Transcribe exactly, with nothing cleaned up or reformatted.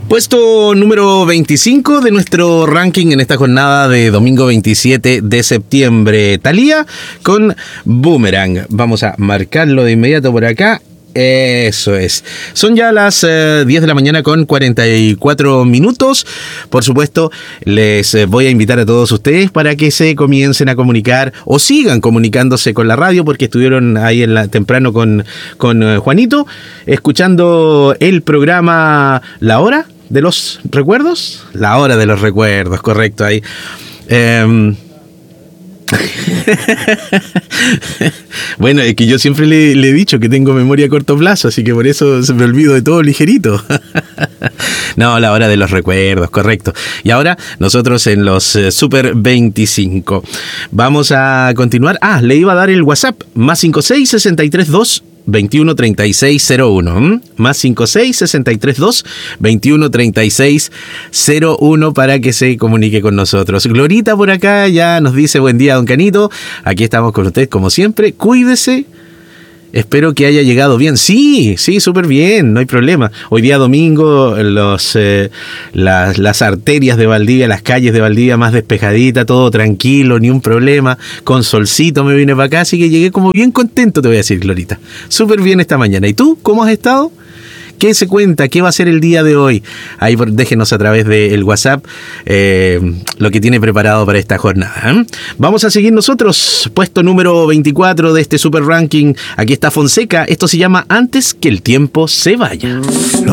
Puesto número veinticinco de nuestro ranking en esta jornada de domingo veintisiete de septiembre. Thalía con Boomerang. Vamos a marcarlo de inmediato por acá. Eso es. Son ya las eh, diez de la mañana con cuarenta y cuatro minutos. Por supuesto, les eh, voy a invitar a todos ustedes para que se comiencen a comunicar o sigan comunicándose con la radio, porque estuvieron ahí en la, temprano con, con eh, Juanito, escuchando el programa La Hora de los Recuerdos. La Hora de los Recuerdos, correcto, ahí. Eh, Bueno, es que yo siempre le, le he dicho que tengo memoria a corto plazo, así que por eso se me olvido de todo ligerito. No, la hora de los recuerdos, correcto. Y ahora nosotros en los eh, Super veinticinco. Vamos a continuar. Ah, le iba a dar el WhatsApp, más cinco seis, seis tres dos, veintiuno treinta y seis cero uno. ¿Mm? Más cinco seis, seis tres dos, veintiuno treinta y seis cero uno para que se comunique con nosotros. Glorita por acá ya nos dice: buen día, don Canito. Aquí estamos con usted como siempre. Cuídese. Espero que haya llegado bien. Sí, sí, súper bien, no hay problema. Hoy día domingo, los, eh, las, las arterias de Valdivia, las calles de Valdivia más despejadita, todo tranquilo, ni un problema. Con solcito me vine para acá, así que llegué como bien contento, te voy a decir, Glorita. Súper bien esta mañana. ¿Y tú, cómo has estado? ¿Qué se cuenta? ¿Qué va a ser el día de hoy? Ahí déjenos a través del WhatsApp eh, lo que tiene preparado para esta jornada. ¿eh? Vamos a seguir nosotros. Puesto número veinticuatro de este Super Ranking. Aquí está Fonseca. Esto se llama Antes que el tiempo se vaya. Lo